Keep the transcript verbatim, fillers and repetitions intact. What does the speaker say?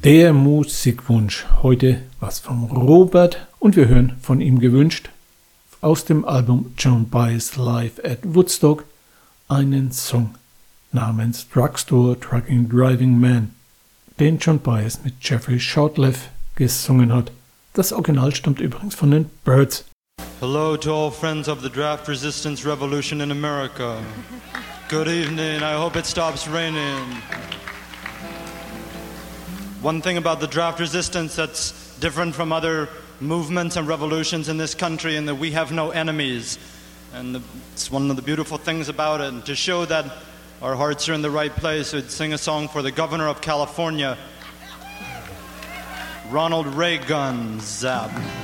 Der Musikwunsch. Heute was von Robert und wir hören von ihm gewünscht aus dem Album Joan Baez Live at Woodstock einen Song namens Drugstore Trucking Driving Man, den Joan Baez mit Jeffrey Shortleff gesungen hat. Das Original stammt übrigens von den Byrds. Hello to all friends of the draft resistance revolution in America. Good evening, I hope it stops raining. One thing about the draft resistance that's different from other movements and revolutions in this country in that we have no enemies. And the, it's one of the beautiful things about it. And to show that our hearts are in the right place, we'd sing a song for the governor of California, Ronald Reagan. Zap.